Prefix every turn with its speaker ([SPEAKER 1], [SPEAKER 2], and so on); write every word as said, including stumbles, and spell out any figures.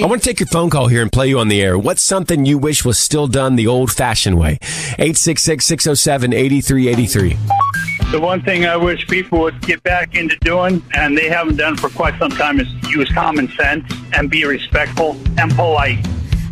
[SPEAKER 1] I want to take your phone call here and play you on the air. What's something you wish was still done the old-fashioned way? eight six six, six oh seven, eight three eight three.
[SPEAKER 2] The one thing I wish people would get back into doing, and they haven't done for quite some time, is use common sense and be respectful and polite.